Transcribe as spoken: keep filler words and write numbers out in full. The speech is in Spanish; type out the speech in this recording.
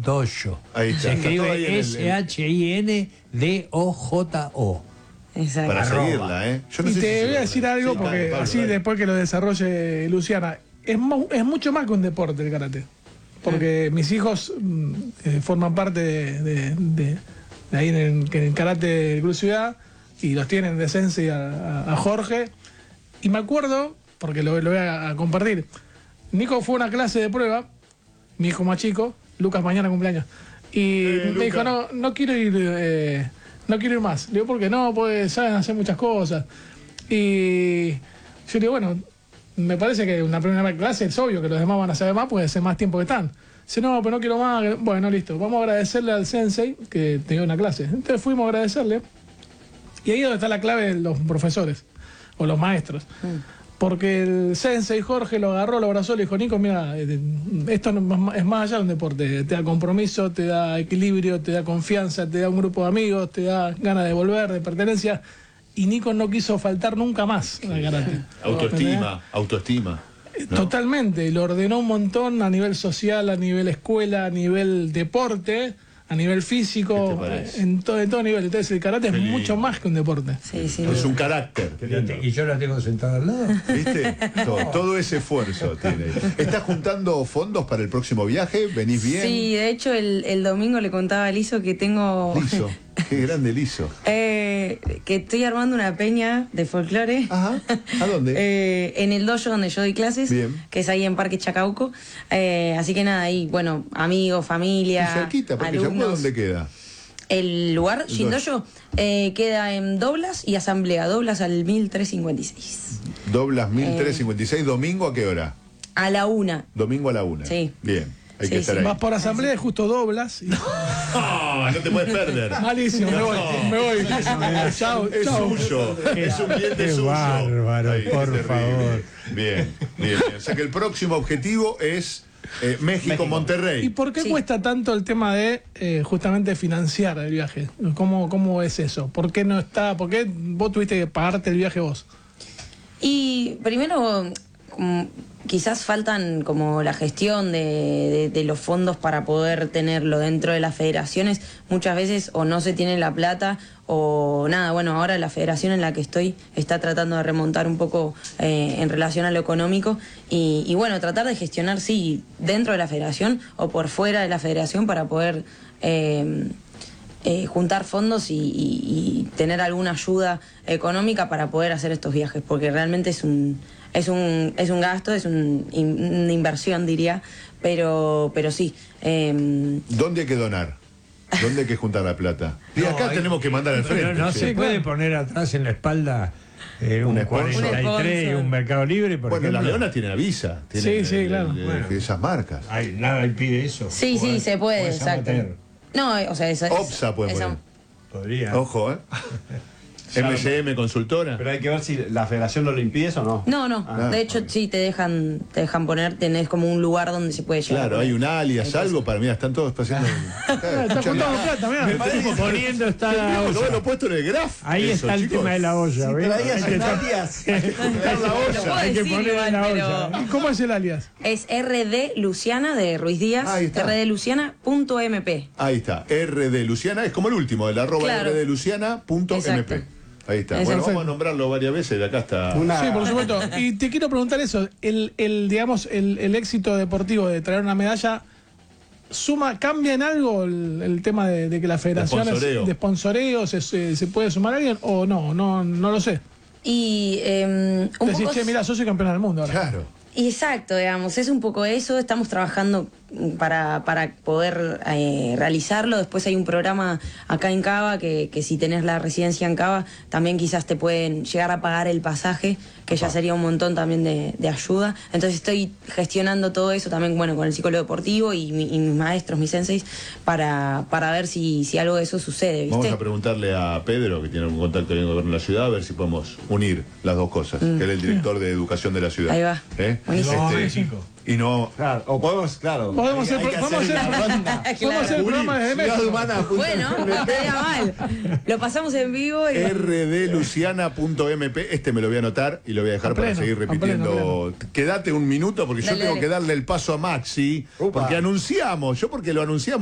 Dojo. Ahí está. Se Está todo ahí en escribe el- S H I N D O J O. Exacto. Para Arroba. seguirla, ¿eh? Yo no Y sé te si se voy a lo- decir algo Sí, porque dale, Pablo, así dale. después que lo desarrolle Luciana, es, mu- es mucho más que un deporte el karate. Porque mis hijos mm, eh, forman parte de, de- de- de ahí en el, en el karate del Club Ciudad y los tienen de sensei a, a- a Jorge. Y me acuerdo, porque lo, lo voy a, a compartir, Nico fue a una clase de prueba, mi hijo más chico, Lucas mañana cumpleaños, y Eh, me dijo, Lucas. no, no quiero ir... eh, no quiero ir más. Le digo, ¿por qué no? Pues saben hacer muchas cosas. Y yo digo, bueno, me parece que una primera clase es obvio que los demás van a saber más, pues hace más tiempo que están. Dice, no, pero no quiero más. Bueno, listo. Vamos a agradecerle al sensei que tenía una clase. Entonces fuimos a agradecerle. Y ahí es donde está la clave de los profesores o los maestros. Porque el sensei Jorge lo agarró, lo abrazó, le dijo, Nico, mira, eh, esto no- es más allá de un deporte. Te da compromiso, te da equilibrio, te da confianza, te da un grupo de amigos, te da ganas de volver, de pertenencia. Y Nico no quiso faltar nunca más al karate. Autoestima, autoestima. ¿no? Totalmente, lo ordenó un montón a nivel social, a nivel escuela, a nivel deporte, a nivel físico, ¿Qué te parece? en todo, en todo nivel. Entonces el karate Qué es lindo. mucho más que un deporte. Sí, sí. Es un carácter. Y yo la tengo sentada al lado. ¿Viste? Todo, todo ese esfuerzo tiene. ¿Estás juntando fondos para el próximo viaje? ¿Venís bien? Sí, de hecho el, el domingo le contaba a Liso que tengo... Liso. Qué grande liso. eh, que estoy armando una peña de folclore. Ajá. ¿A dónde? Eh, en el dojo donde yo doy clases, Bien. que es ahí en Parque Chacauco. Eh, así que nada, ahí, bueno, amigos, familia, Y cerquita, porque alumnos. Yacuá, ¿dónde queda? El lugar, El Shindoyo, eh, queda en Doblas y Asamblea. Doblas al mil trescientos cincuenta y seis. Doblas mil Eh. trescientos cincuenta y seis, ¿domingo a qué hora? A la una. Domingo a la una. Sí. Bien, hay Sí, que estar sí. ahí. Vas por asamblea y justo doblas. Y... No, no te puedes perder. Malísimo, me voy, me voy. Chao, Es chao. suyo, es un cliente Qué suyo. bárbaro, Ay, qué por terrible. favor. Bien, bien, bien. O sea que el próximo objetivo es eh, México-Monterrey. ¿Y por qué Sí. cuesta tanto el tema de eh, justamente financiar el viaje? ¿Cómo, ¿Cómo es eso? ¿Por qué no está? ¿Por qué vos tuviste que pagarte el viaje vos? Y primero, mm, quizás faltan como la gestión de, de- de los fondos para poder tenerlo dentro de las federaciones. Muchas veces o no se tiene la plata o nada. Bueno, ahora la federación en la que estoy está tratando de remontar un poco eh, en relación a lo económico y, y bueno, tratar de gestionar, sí, dentro de la federación o por fuera de la federación para poder... eh, eh, juntar fondos y, y- y tener alguna ayuda económica para poder hacer estos viajes, porque realmente es un es un es un gasto, es un, in- una inversión diría, pero pero sí. eh, ¿Dónde hay que donar? ¿Dónde hay que juntar la plata? Y No, acá hay- tenemos que mandar al frente. No, no che. se puede poner atrás en la espalda eh, un Un sponsor. cuarenta y tres y Un un Mercado Libre, por Bueno, la ejemplo. Leona tiene la visa. Sí, Tiene sí, el- claro. el- el- Bueno. esas marcas. Ay, nada impide eso. sí, sí, Podés- se puede, podés exacto. amateur. No, eh, o sea, eso es- OPSA puede esa- poner. Podría. Ojo, ¿eh? M C M Consultora. Pero hay que ver si la federación no lo impide eso o no. No, no, Ah, de hecho ok. sí te dejan te dejan poner, tenés como un lugar donde se puede llegar. Claro, hay un alias, algo para mí. Están todos paseando. Está juntando plata, Me mirá. parece que poniendo está la No, olla. lo he puesto en el graf. Ahí eso, está el chicos. tema de la olla. Si ¿ves? traías Hay que un estar- alias. Juntar la Lo olla. puedo hay que decir poner igual, en la pero- olla. ¿Y cómo es el alias? Es R D Luciana de Ruiz Díaz, Ahí está. rdluciana.mp. Ahí está, R D Luciana, es como el último, el arroba Claro. rdluciana.mp. Exacto. Ahí está. Exacto. Bueno, vamos a nombrarlo varias veces, acá está. Una- Sí, por supuesto. Y te quiero preguntar eso, el, el digamos, el, el éxito deportivo de traer una medalla, suma, ¿cambia en algo el, el tema de, de que la federación es- sponsoreo. de sponsoreo se, se, se puede sumar a alguien o no? No, no lo sé. Y eh, un Decís, poco... che, mira, yo soy campeona del mundo ahora. Claro. Exacto, digamos, es un poco eso, estamos trabajando para, para poder eh, realizarlo. Después hay un programa acá en Cava que, que si tenés la residencia en Cava, también quizás te pueden llegar a pagar el pasaje, que ya sería un montón también de, de ayuda. Entonces estoy gestionando todo eso también, bueno, con el psicólogo deportivo y, mi- y mis maestros, mis senseis, para, para ver si, si algo de eso sucede, ¿viste? Vamos a preguntarle a Pedro, que tiene un contacto con el gobierno de la ciudad, a ver si podemos unir las dos cosas, que él es el director de educación de la ciudad. Mm. Ahí va. ¿Eh? Buenísimo. Este, y no. Claro, o podemos, claro. Podemos hay- hacer- hay que podemos hacer hacer- una ronda. Podemos hacer el programa desde Ciudad México. Humana. punto Bueno, no estaría mal. Lo pasamos en vivo y... rdluciana.mp, este me lo voy a anotar y lo voy a dejar A para pleno, seguir a pleno, repitiendo. Quédate un minuto porque yo Dale, tengo dale. que darle el paso a Maxi, Upa. porque anunciamos, yo porque lo anunciamos.